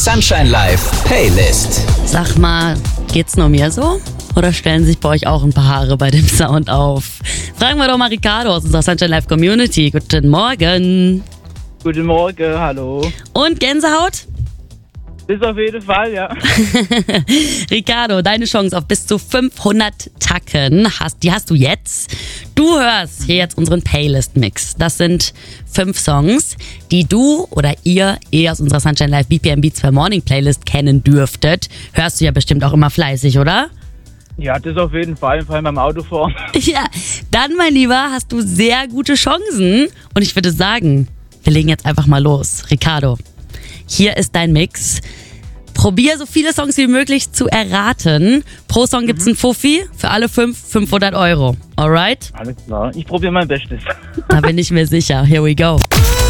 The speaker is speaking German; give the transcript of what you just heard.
Sunshine Live Playlist. Sag mal, geht's nur mir so? Oder stellen sich bei euch auch ein paar Haare bei dem Sound auf? Fragen wir doch mal Ricardo aus unserer Sunshine Live Community. Guten Morgen. Guten Morgen, hallo. Und Gänsehaut? Bis auf jeden Fall, ja. Ricardo, deine Chance auf bis zu 500 Tacken die hast du jetzt. Du hörst hier jetzt unseren Playlist-Mix. Das sind 5 Songs, die du oder ihr aus unserer Sunshine Live BPM Beats for Morning Playlist kennen dürftet. Hörst du ja bestimmt auch immer fleißig, oder? Ja, das auf jeden Fall, vor allem beim Autofahren. Ja, dann, mein Lieber, hast du sehr gute Chancen. Und ich würde sagen, wir legen jetzt einfach mal los. Ricardo, hier ist dein Mix. Probier so viele Songs wie möglich zu erraten. Pro Song gibt's einen Fuffi, für alle 500 €. Alright? Alles klar, ich probiere mein Bestes. Da bin ich mir sicher. Here we go.